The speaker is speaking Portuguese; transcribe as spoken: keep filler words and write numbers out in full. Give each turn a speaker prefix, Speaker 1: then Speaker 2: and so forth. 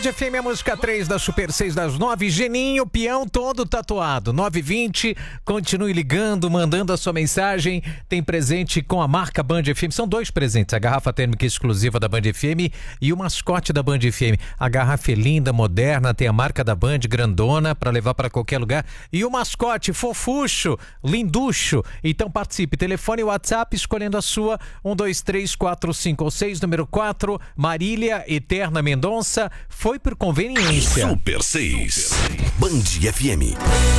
Speaker 1: F M, a música três da Super seis das nove, Geninho, peão todo tatuado, nove e vinte, continue ligando, mandando a sua mensagem, tem presente com a marca Band F M, são dois presentes, a garrafa térmica exclusiva da Band F M e o mascote da Band F M, a garrafa é linda, moderna, tem a marca da Band, grandona, para levar para qualquer lugar, e o mascote fofucho, linducho, então participe, telefone e WhatsApp escolhendo a sua, um, dois, três, quatro, cinco ou seis, número quatro, Marília Eterna Mendonça, foi por conveniência.
Speaker 2: Super seis, Band F M.